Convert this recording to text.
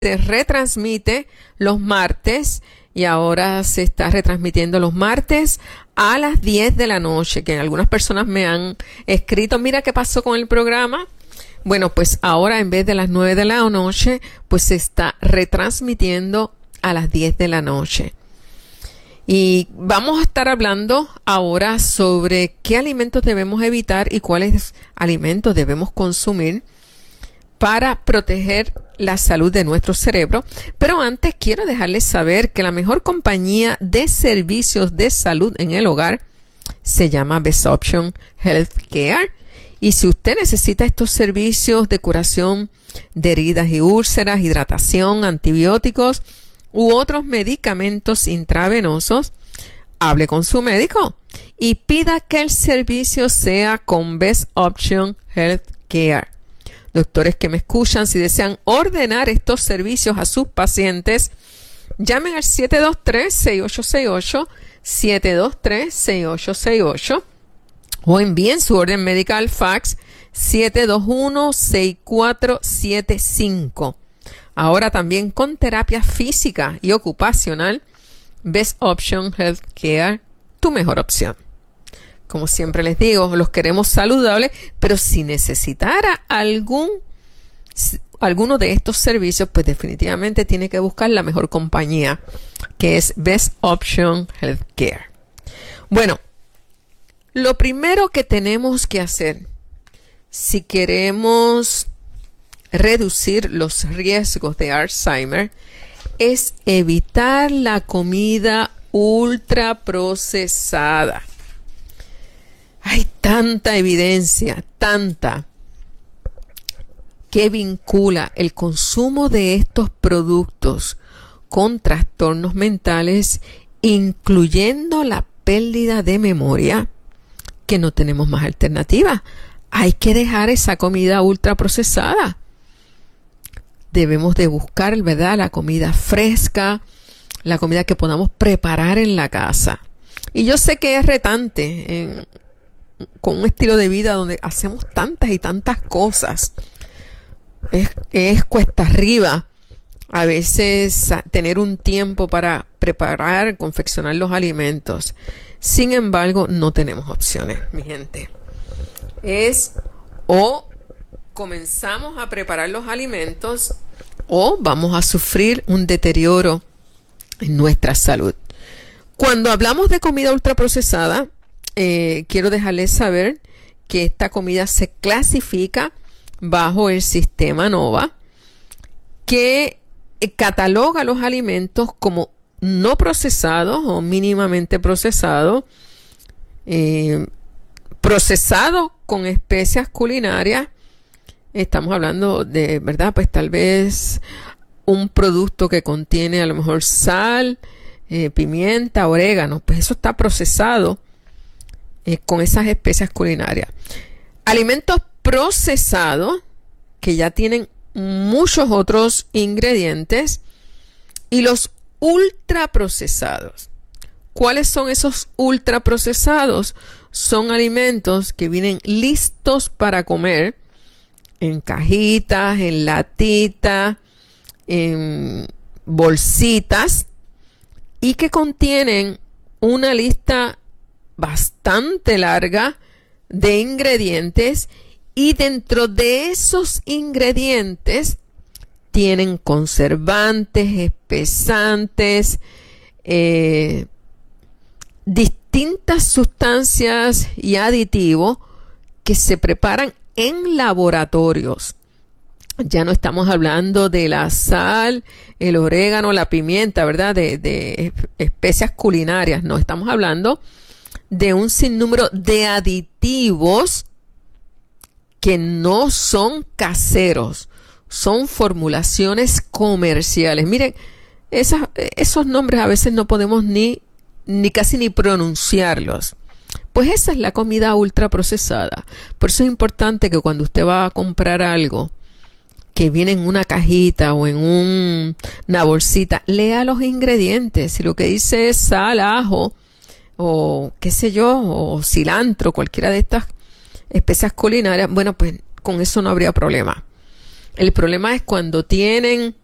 se retransmite los martes y ahora se está retransmitiendo los martes a las 10 de la noche, que algunas personas me han escrito, mira qué pasó con el programa. Bueno, pues ahora en vez de las 9 de la noche, pues se está retransmitiendo a las 10 de la noche. Y vamos a estar hablando ahora sobre qué alimentos debemos evitar y cuáles alimentos debemos consumir para proteger la salud de nuestro cerebro. Pero antes quiero dejarles saber que la mejor compañía de servicios de salud en el hogar se llama Best Option Healthcare. Y si usted necesita estos servicios de curación de heridas y úlceras, hidratación, antibióticos u otros medicamentos intravenosos, hable con su médico y pida que el servicio sea con Best Option Healthcare. Doctores que me escuchan, si desean ordenar estos servicios a sus pacientes, llamen al 723-6868, 723-6868, o envíen su orden médica al fax 721-6475. Ahora también con terapia física y ocupacional, Best Option Healthcare, tu mejor opción. Como siempre les digo, los queremos saludables, pero si necesitara alguno de estos servicios, pues definitivamente tiene que buscar la mejor compañía, que es Best Option Healthcare. Bueno, lo primero que tenemos que hacer, si queremos reducir los riesgos de Alzheimer, es evitar la comida ultraprocesada. Hay tanta evidencia, que vincula el consumo de estos productos con trastornos mentales, incluyendo la pérdida de memoria, que no tenemos más alternativa. Hay que dejar esa comida ultraprocesada. Debemos de buscar, ¿verdad?, la comida fresca, la comida que podamos preparar en la casa. Y yo sé que es retante con un estilo de vida donde hacemos tantas y tantas cosas. Es cuesta arriba a veces tener un tiempo para preparar, confeccionar los alimentos. Sin embargo, no tenemos opciones, mi gente. O comenzamos a preparar los alimentos o vamos a sufrir un deterioro en nuestra salud. Cuando hablamos de comida ultraprocesada, quiero dejarles saber que esta comida se clasifica bajo el sistema NOVA, que cataloga los alimentos como no procesados o mínimamente procesados, procesados con especias culinarias. Estamos hablando de, ¿verdad?, pues tal vez un producto que contiene a lo mejor sal, pimienta, orégano, pues eso está procesado con esas especias culinarias. Alimentos procesados que ya tienen muchos otros ingredientes, y los ultraprocesados. ¿Cuáles son esos ultraprocesados? Son alimentos que vienen listos para comer en cajitas, en latitas, en bolsitas, y que contienen una lista bastante larga de ingredientes, y dentro de esos ingredientes tienen conservantes, espesantes, distintas sustancias y aditivos que se preparan en laboratorios. Ya no estamos hablando de la sal, el orégano, la pimienta, ¿verdad?, de especias culinarias. No, estamos hablando de un sinnúmero de aditivos que no son caseros, son formulaciones comerciales. Miren, esos nombres a veces no podemos ni casi ni pronunciarlos. Pues esa es la comida ultraprocesada. Por eso es importante que cuando usted va a comprar algo que viene en una cajita o en una bolsita, lea los ingredientes. Si lo que dice es sal, ajo, o qué sé yo, o cilantro, cualquiera de estas especias culinarias, bueno, pues con eso no habría problema. El problema es cuando tienen